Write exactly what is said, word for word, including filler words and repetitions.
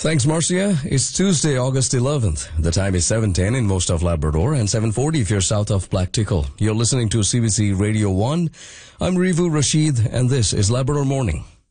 Thanks, Marcia. It's Tuesday, August eleventh. The time is seven ten in most of Labrador and seven forty if you're south of Black Tickle. You're listening to C B C Radio one. I'm Rivu Rashid, and this is Labrador Morning.